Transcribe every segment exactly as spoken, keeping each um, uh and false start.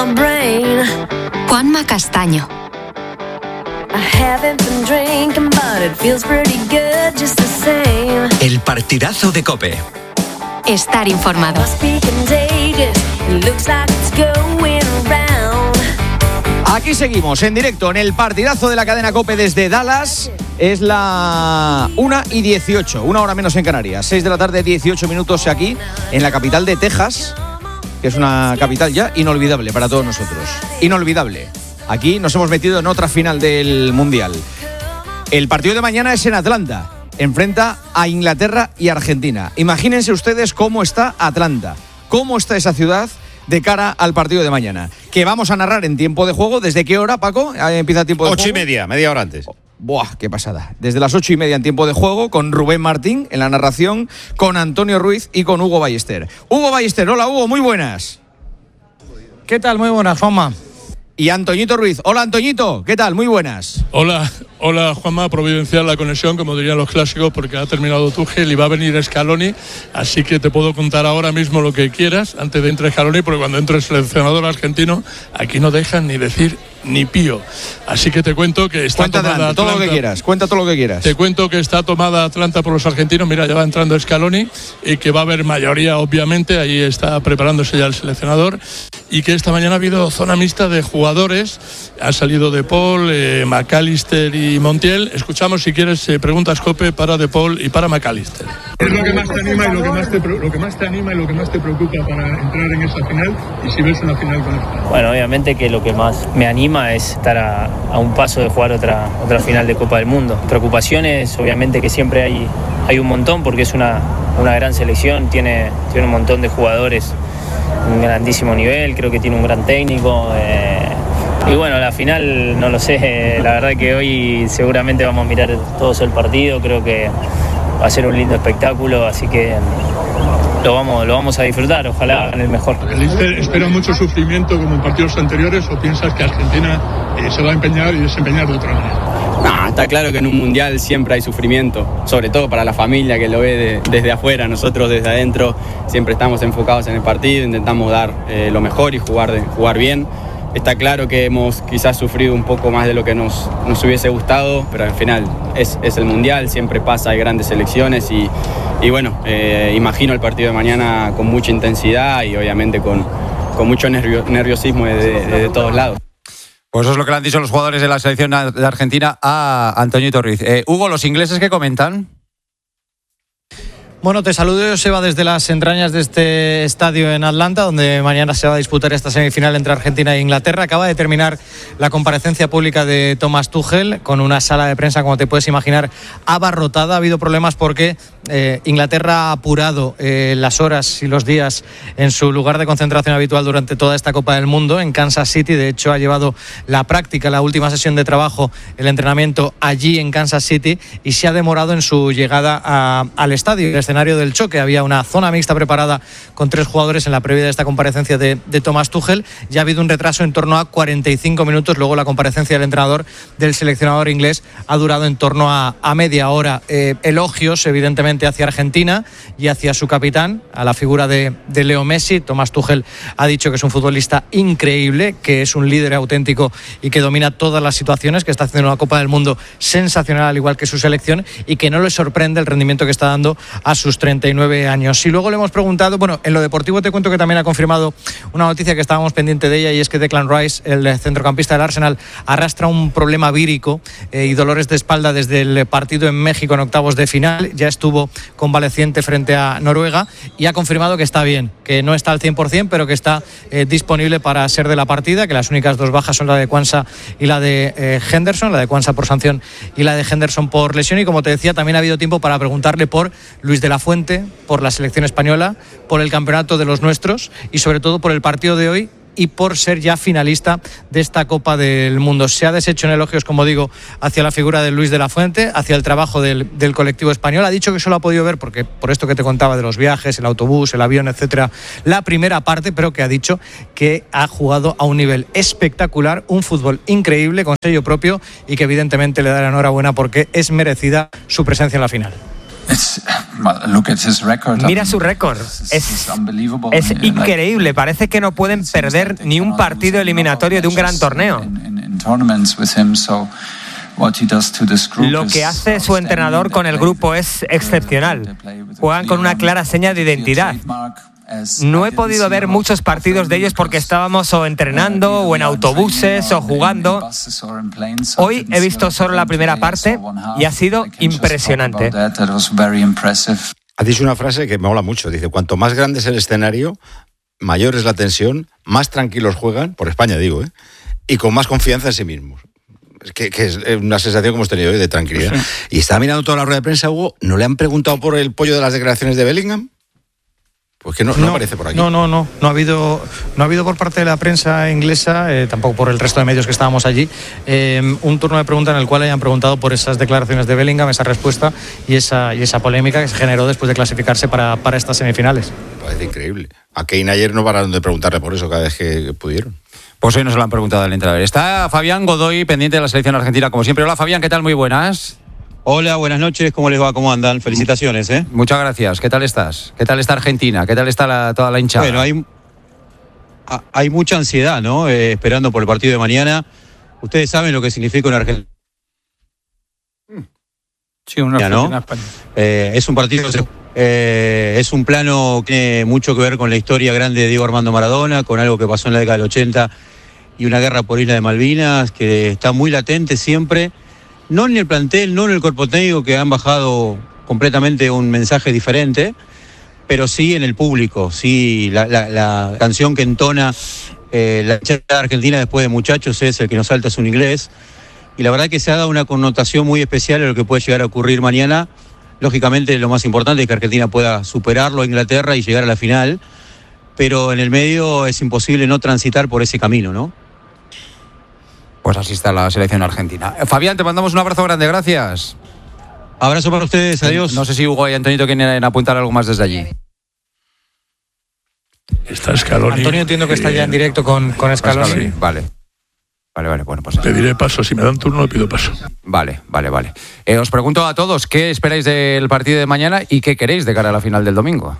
Juanma Castaño. El partidazo de COPE. Estar informado. Aquí seguimos en directo en el partidazo de la cadena COPE desde Dallas. Es la una y dieciocho, una hora menos en Canarias. seis de la tarde, dieciocho minutos aquí en la capital de Texas, que es una capital ya inolvidable para todos nosotros. Inolvidable. Aquí nos hemos metido en otra final del Mundial. El partido de mañana es en Atlanta. Enfrenta a Inglaterra y Argentina. Imagínense ustedes cómo está Atlanta, cómo está esa ciudad de cara al partido de mañana, que vamos a narrar en tiempo de juego. ¿Desde qué hora, Paco? Empieza el tiempo de Ocho juego. y media, media hora antes. Buah, qué pasada. Desde las ocho y media en tiempo de juego, con Rubén Martín en la narración, con Antonio Ruiz y con Hugo Ballester. Hugo Ballester, hola Hugo, muy buenas. ¿Qué tal? Muy buenas, Juanma. Y Antoñito Ruiz. Hola Antoñito, ¿qué tal? Muy buenas. Hola, hola Juanma, providencial la conexión, como dirían los clásicos, porque ha terminado Tuchel y va a venir Scaloni, así que te puedo contar ahora mismo lo que quieras antes de entre Scaloni, porque cuando entre el seleccionador argentino, aquí no dejan ni decir ni pío. Así que te cuento que está Cuenta tomada adelante, Atlanta. todo lo que quieras, cuenta todo lo que quieras. Te cuento que está tomada Atlanta por los argentinos, mira, ya va entrando Scaloni, y que va a haber mayoría, obviamente, ahí está preparándose ya el seleccionador, y que esta mañana ha habido zona mixta de jugadores, ha salido De Paul, eh, McAllister y Montiel. Escuchamos, si quieres, eh, preguntas COPE para De Paul y para McAllister. ¿Qué es lo que más te anima y lo que más te, lo que más te anima y lo que más te preocupa para entrar en esa final, y si ves una final con esta? Bueno, obviamente que lo que más me anima es estar a, a un paso de jugar otra, otra final de Copa del Mundo. Preocupaciones, obviamente que siempre hay, hay un montón, porque es una, una gran selección, tiene, tiene un montón de jugadores, un grandísimo nivel, creo que tiene un gran técnico. Eh, y bueno, la final no lo sé, la verdad que hoy seguramente vamos a mirar todos el partido, creo que va a ser un lindo espectáculo, así que lo vamos, lo vamos a disfrutar, ojalá en el mejor. ¿Espera mucho sufrimiento como en partidos anteriores o piensas que Argentina eh, se va a empeñar y desempeñar de otra manera? No, está claro que en un mundial siempre hay sufrimiento, sobre todo para la familia que lo ve de, desde afuera. Nosotros desde adentro siempre estamos enfocados en el partido, intentamos dar eh, lo mejor y jugar, de, jugar bien. Está claro que hemos quizás sufrido un poco más de lo que nos, nos hubiese gustado, pero al final es, es el mundial, siempre pasa, hay grandes selecciones y, y bueno, eh, imagino el partido de mañana con mucha intensidad y obviamente con, con mucho nervio, nerviosismo de, de, de todos lados. Pues eso es lo que le han dicho los jugadores de la selección de Argentina a Antoñito Ruiz. Eh, Hugo, ¿los ingleses qué comentan? Bueno, te saludo, Joseba, desde las entrañas de este estadio en Atlanta, donde mañana se va a disputar esta semifinal entre Argentina e Inglaterra. Acaba de terminar la comparecencia pública de Thomas Tuchel, con una sala de prensa, como te puedes imaginar, abarrotada. Ha habido problemas porque eh, Inglaterra ha apurado eh, las horas y los días en su lugar de concentración habitual durante toda esta Copa del Mundo, en Kansas City. De hecho, ha llevado la práctica, la última sesión de trabajo, el entrenamiento allí en Kansas City, y se ha demorado en su llegada a, al estadio. El escenario del choque, había una zona mixta preparada con tres jugadores en la previa de esta comparecencia de, de Thomas Tuchel. Ya ha habido un retraso en torno a cuarenta y cinco minutos. Luego la comparecencia del entrenador del seleccionador inglés ha durado en torno a, a media hora. Eh, elogios, evidentemente, hacia Argentina y hacia su capitán, a la figura de, de Leo Messi. Thomas Tuchel ha dicho que es un futbolista increíble, que es un líder auténtico y que domina todas las situaciones, que está haciendo una Copa del Mundo sensacional, al igual que su selección, y que no le sorprende el rendimiento que está dando a sus treinta y nueve años. Y luego le hemos preguntado, bueno, en lo deportivo te cuento que también ha confirmado una noticia que estábamos pendiente de ella, y es que Declan Rice, el centrocampista del Arsenal, arrastra un problema vírico eh, y dolores de espalda desde el partido en México en octavos de final. Ya estuvo convaleciente frente a Noruega y ha confirmado que está bien, que no está al cien por ciento, pero que está eh, disponible para ser de la partida, que las únicas dos bajas son la de Quansah y la de eh, Henderson, la de Quansah por sanción y la de Henderson por lesión. Y como te decía, también ha habido tiempo para preguntarle por Luis de la Fuente, por la selección española, por el campeonato de los nuestros y sobre todo por el partido de hoy y por ser ya finalista de esta Copa del Mundo. Se ha deshecho en elogios, como digo, hacia la figura de Luis de la Fuente, hacia el trabajo del, del colectivo español. Ha dicho que solo ha podido ver, porque por esto que te contaba de los viajes, el autobús, el avión, etcétera, la primera parte, pero que ha dicho que ha jugado a un nivel espectacular, un fútbol increíble, con sello propio, y que evidentemente le da la enhorabuena porque es merecida su presencia en la final. Mira su récord, es, es increíble, parece que no pueden perder ni un partido eliminatorio de un gran torneo. Lo que hace su entrenador con el grupo es excepcional, juegan con una clara seña de identidad. No he podido ver muchos partidos de ellos porque estábamos o entrenando o en autobuses o jugando. Hoy he visto solo la primera parte y ha sido impresionante. Ha dicho una frase que me mola mucho. Dice, cuanto más grande es el escenario, mayor es la tensión, más tranquilos juegan, por España digo, ¿eh? Y con más confianza en sí mismos. Que, que es una sensación que hemos tenido hoy de tranquilidad. Sí. Y estaba mirando toda la rueda de prensa, Hugo, ¿no le han preguntado por el pollo de las declaraciones de Bellingham? Pues que no, no, no aparece por aquí. No, no, no. No ha habido, no ha habido por parte de la prensa inglesa, eh, tampoco por el resto de medios que estábamos allí, eh, un turno de pregunta en el cual hayan preguntado por esas declaraciones de Bellingham, esa respuesta y esa, y esa polémica que se generó después de clasificarse para, para estas semifinales. Parece increíble. A Kane ayer no pararon de preguntarle por eso cada vez que pudieron. Pues hoy nos lo han preguntado al entrenador. Está Fabián Godoy, pendiente de la selección argentina, como siempre. Hola, Fabián, ¿qué tal? Muy buenas. Hola, buenas noches, ¿cómo les va? ¿Cómo andan? Felicitaciones, ¿eh? Muchas gracias. ¿Qué tal estás? ¿Qué tal está Argentina? ¿Qué tal está la, toda la hinchada? Bueno, hay, hay mucha ansiedad, ¿no? Eh, esperando por el partido de mañana. Ustedes saben lo que significa una Argentina. Sí, una Argentina, ¿no? España. Eh, es un partido, eh, es un plano que tiene mucho que ver con la historia grande de Diego Armando Maradona, con algo que pasó en la década del ochenta y una guerra por Isla de Malvinas, que está muy latente siempre. No en el plantel, no en el cuerpo técnico, que han bajado completamente un mensaje diferente, pero sí en el público, sí, la, la, la canción que entona eh, la hinchada argentina después de Muchachos es El que nos salta es un inglés, y la verdad que se ha dado una connotación muy especial a lo que puede llegar a ocurrir mañana. Lógicamente lo más importante es que Argentina pueda superarlo a Inglaterra y llegar a la final, pero en el medio es imposible no transitar por ese camino, ¿no? Pues así está la selección argentina. Fabián, te mandamos un abrazo grande, gracias. Abrazo para ustedes, adiós. No sé si Hugo y Antonito quieren apuntar algo más desde allí. Está Scaloni. Antonio entiendo que está ya en directo con, con Scaloni. Scaloni. Vale. Vale, vale, bueno, pues... Pediré paso, si me dan turno le pido paso. Vale, vale, vale. Eh, os pregunto a todos, ¿qué esperáis del partido de mañana y qué queréis de cara a la final del domingo?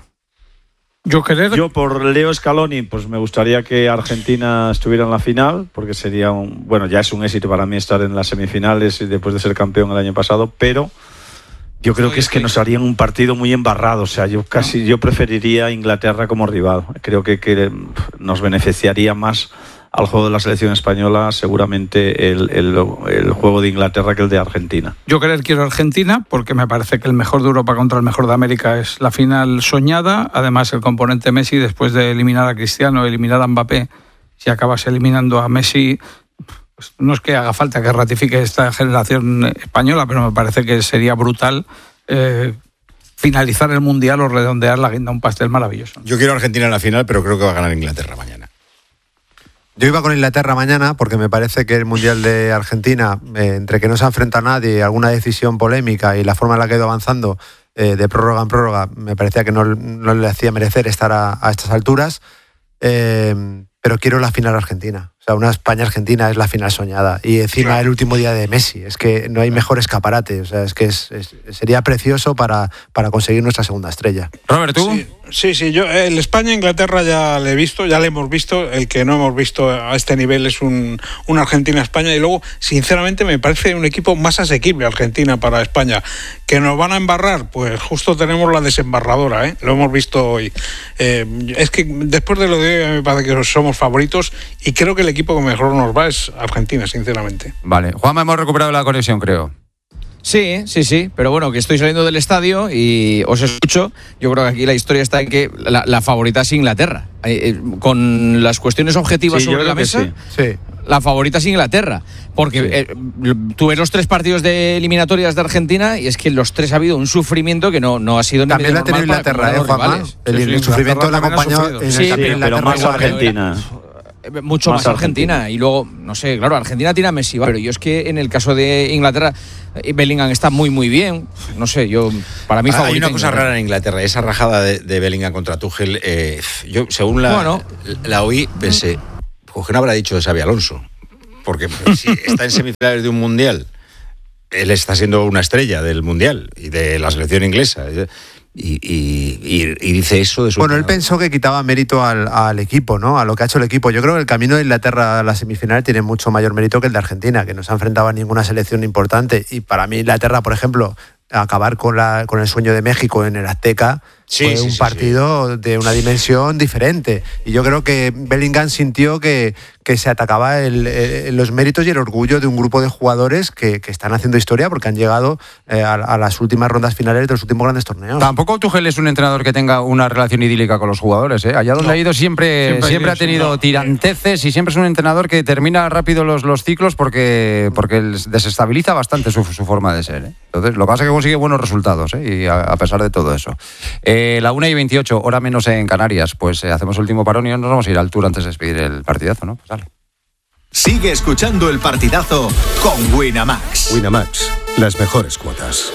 Yo querer... Yo por Leo Scaloni, pues me gustaría que Argentina estuviera en la final, porque sería un, bueno, ya es un éxito para mí estar en las semifinales y después de ser campeón el año pasado, pero yo creo que es que nos harían un partido muy embarrado. O sea, yo casi yo preferiría Inglaterra como rival. Creo que, que nos beneficiaría más al juego de la selección española seguramente el, el, el juego de Inglaterra que el de Argentina. Yo querer quiero Argentina porque me parece que el mejor de Europa contra el mejor de América es la final soñada. Además, el componente Messi, después de eliminar a Cristiano, eliminar a Mbappé, si acabas eliminando a Messi, pues no es que haga falta que ratifique esta generación española, pero me parece que sería brutal eh, finalizar el Mundial o redondear la guinda, un pastel maravilloso. Yo quiero Argentina en la final, pero creo que va a ganar Inglaterra mañana. Yo iba con Inglaterra mañana porque me parece que el Mundial de Argentina, eh, entre que no se enfrenta a nadie, alguna decisión polémica y la forma en la que ha ido avanzando eh, de prórroga en prórroga, me parecía que no, no le hacía merecer estar a, a estas alturas. Eh, pero quiero la final argentina. O sea, una España-Argentina es la final soñada. Y encima claro. El último día de Messi. Es que no hay mejor escaparate. O sea, es que es, es, sería precioso para, para conseguir nuestra segunda estrella. Robert, ¿tú? Sí, sí, sí. Yo, el España-Inglaterra ya le he visto, ya le hemos visto. El que no hemos visto a este nivel es un, un Argentina-España. Y luego, sinceramente, me parece un equipo más asequible Argentina para España. ¿Que nos van a embarrar? Pues justo tenemos la desembarradora, ¿eh? Lo hemos visto hoy. Eh, es que después de lo de hoy me parece que somos favoritos y creo que el equipo que mejor nos va es Argentina, sinceramente. Vale. Juanma, hemos recuperado la conexión, creo. Sí, sí, sí, pero bueno, que estoy saliendo del estadio y os escucho. Yo creo que aquí la historia está en que la, la favorita es Inglaterra. Eh, eh, con las cuestiones objetivas sí, sobre la mesa, sí. Sí. La favorita es Inglaterra. Porque sí. eh, tú ves los tres partidos de eliminatorias de Argentina y es que en los tres ha habido un sufrimiento que no, no ha sido... También la ha tenido Inglaterra, ¿eh, Juanma? El, el, sí, el sufrimiento la acompañó en sí, el pero, pero más Argentina. Mucho más, más Argentina. Argentina y luego, no sé, claro, Argentina tiene a Messi, pero yo es que en el caso de Inglaterra Bellingham está muy muy bien, no sé, yo para mí ah, favorito. Hay una cosa Inglaterra. rara en Inglaterra, esa rajada de, de Bellingham contra Tuchel, eh, yo según la, bueno, la oí pensé, pues que no habrá dicho de Xabi Alonso, porque si está en semifinales de un mundial él está siendo una estrella del Mundial y de la selección inglesa. Y, y, y, y dice eso de su... Bueno, él pensó que quitaba mérito al, al equipo, ¿no? A lo que ha hecho el equipo. Yo creo que el camino de Inglaterra a la semifinal tiene mucho mayor mérito que el de Argentina, que no se ha enfrentado a ninguna selección importante. Y para mí Inglaterra, por ejemplo, acabar con, la, con el sueño de México en el Azteca... Sí, fue sí, un sí, partido sí. de una dimensión diferente. Y yo creo que Bellingham sintió que, que se atacaba el, el, los méritos y el orgullo de un grupo de jugadores que, que están haciendo historia porque han llegado eh, a, a las últimas rondas finales de los últimos grandes torneos. Tampoco Tuchel es un entrenador que tenga una relación idílica con los jugadores, ¿eh? Allá donde no. ha ido siempre, siempre, siempre ha tenido no. tiranteces y siempre es un entrenador que termina rápido los, los ciclos porque, porque desestabiliza bastante su, su forma de ser, ¿eh? Entonces, lo que pasa es que consigue buenos resultados, ¿eh? Y a, a pesar de todo eso. Eh, la una y veintiocho, hora menos en Canarias. Pues eh, hacemos el último parón y nos vamos a ir al Tour antes de despedir el partidazo, ¿no? Pues dale. Sigue escuchando el partidazo con Winamax. Winamax, las mejores cuotas.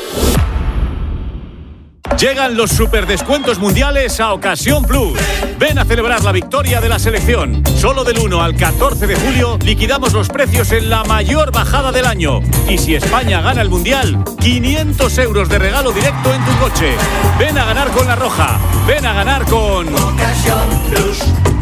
Llegan los superdescuentos mundiales a Ocasión Plus. Ven a celebrar la victoria de la selección. Solo del uno al catorce de julio liquidamos los precios en la mayor bajada del año. Y si España gana el mundial, quinientos euros de regalo directo en tu coche. Ven a ganar con La Roja. Ven a ganar con Ocasión Plus.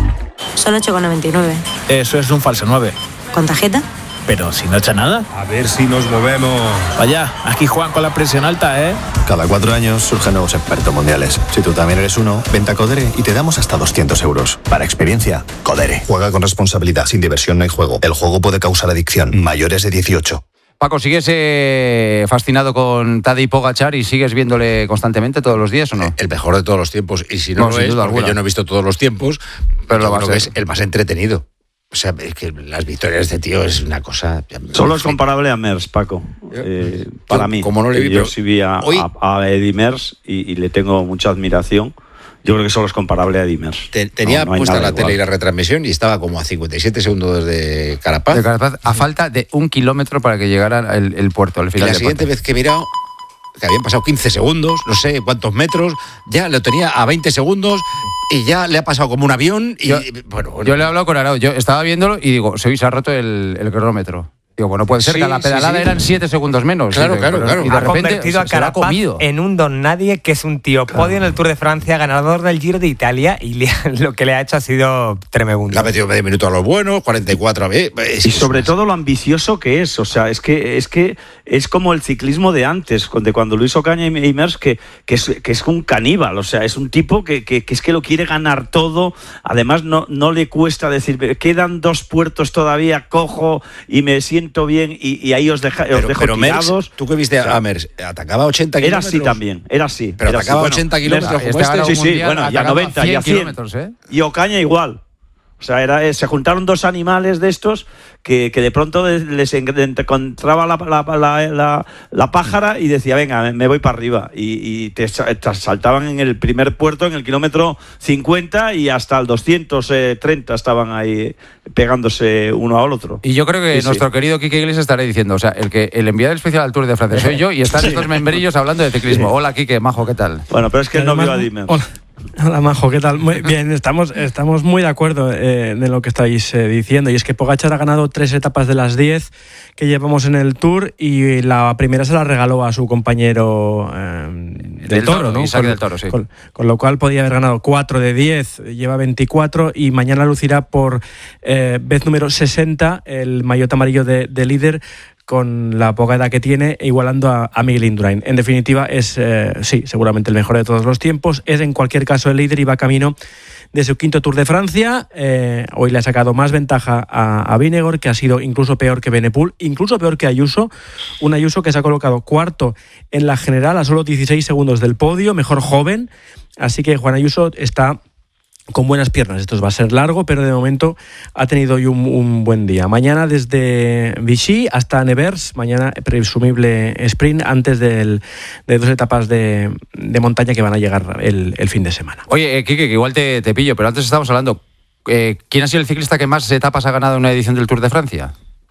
Solo ocho con noventa y nueve. Eso es un falso nueve. ¿Con tarjeta? Pero si no echa nada. A ver si nos movemos. Vaya, aquí juegan con la presión alta, ¿eh? Cada cuatro años surgen nuevos expertos mundiales. Si tú también eres uno, vente a Codere y te damos hasta doscientos euros. Para experiencia, Codere. Juega con responsabilidad. Sin diversión no hay juego. El juego puede causar adicción. Mayores de dieciocho. Paco, ¿sigues eh, fascinado con Tadej Pogačar y sigues viéndole constantemente todos los días o no? El mejor de todos los tiempos. Y si no, no, no es, porque alguna. Yo no he visto todos los tiempos, pero lo creo que es el más entretenido. O sea, es que las victorias de este tío es una cosa... Solo es comparable a Merckx, Paco. Eh, para yo, mí. Como no le vi, yo sí vi a, hoy, a, a Eddy Merckx y, y le tengo mucha admiración. Yo creo que solo es comparable a Eddy Merckx. Te, tenía no, no puesta la igual. tele y la retransmisión y estaba como a cincuenta y siete segundos desde Carapaz. De Carapaz, a falta de un kilómetro para que llegara el, el puerto, al final. Y la siguiente vez que he mirado, que habían pasado quince segundos, no sé cuántos metros, ya lo tenía a veinte segundos y ya le ha pasado como un avión. Y yo, bueno, bueno. yo le he hablado con Arau, yo estaba viéndolo y digo, se ha roto el, el cronómetro. Digo, bueno, puede ser sí, que a la pedalada sí, sí. eran siete segundos menos. Claro, claro, claro. Y de ha repente convertido a Carapaz en un don nadie, que es un tío claro. podio en el Tour de Francia, ganador del Giro de Italia, y le, lo que le ha hecho ha sido tremebundo. Le ha metido medio minuto a los buenos, cuarenta y cuatro a ver. Y sobre todo lo ambicioso que es. O sea, es que es que es como el ciclismo de antes, de cuando Luis Ocaña y Merckx, que, que, es, que es un caníbal. O sea, es un tipo que, que, que es que lo quiere ganar todo. Además, no, no le cuesta decir, quedan dos puertos todavía, cojo y me siento bien y, y ahí os, deja, pero, os dejo pero tirados. Merckx, ¿tú qué viste o sea, a Merckx? ¿Atacaba ochenta kilómetros? Era así también, era así. Pero era atacaba así. ochenta bueno, kilómetros como este. este. Sí, sí, bueno, y a noventa, y a cien. ¿Eh? Y Ocaña igual. O sea, era, se juntaron dos animales de estos que, que de pronto les encontraba la, la, la, la, la pájara y decía, venga, me voy para arriba. Y, y te, te saltaban en el primer puerto, en el kilómetro cincuenta, y hasta el doscientos treinta estaban ahí pegándose uno al otro. Y yo creo que sí, nuestro sí. querido Quique Iglesias estará diciendo, o sea, el que el enviado especial al Tour de Francia soy yo y están sí. estos membrillos hablando de ciclismo. Hola, Quique, majo, ¿qué tal? Bueno, pero es que él no vio a Dime. Hola. Hola, Majo, ¿qué tal? Muy bien, estamos, estamos muy de acuerdo eh, de lo que estáis eh, diciendo, y es que Pogačar ha ganado tres etapas de las diez que llevamos en el Tour, y la primera se la regaló a su compañero eh, del, del Toro, ¿no? Con, del Toro sí. con, con lo cual podía haber ganado cuatro de diez, lleva veinticuatro, y mañana lucirá por eh, vez número sesenta el maillot amarillo de, de líder, con la poca edad que tiene, igualando a, a Miguel Indurain. En definitiva, es, eh, sí, seguramente el mejor de todos los tiempos. Es, en cualquier caso, el líder y va camino de su quinto Tour de Francia. Eh, hoy le ha sacado más ventaja a, a Vingegaard, que ha sido incluso peor que Benepul, incluso peor que Ayuso. Un Ayuso que se ha colocado cuarto en la general a solo dieciséis segundos del podio, mejor joven. Así que Juan Ayuso está con buenas piernas. Esto va a ser largo, pero de momento ha tenido hoy un, un buen día. Mañana desde Vichy hasta Nevers, mañana presumible sprint antes del, de dos etapas de, de montaña que van a llegar el, el fin de semana. Oye, eh, Quique, que igual te, te pillo, pero antes estábamos hablando, eh, ¿quién ha sido el ciclista que más etapas ha ganado en una edición del Tour de Francia?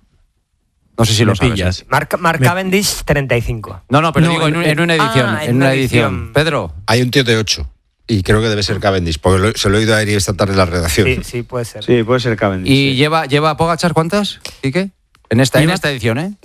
No sé si Me lo sabes. pillas. ¿eh? Mark, Mark Me... Cavendish, treinta y cinco. No, no, pero no, digo, en, en, en una edición. Ah, en, en una edición. edición. Pedro. Hay un tío de ocho. Y creo que debe ser Cavendish, porque lo, se lo he oído a Eri esta tarde en la redacción. Sí, sí, puede ser. Sí, puede ser Cavendish. ¿Y sí. lleva, lleva Pogačar cuántas, Quique? En esta, en esta edición, ¿eh?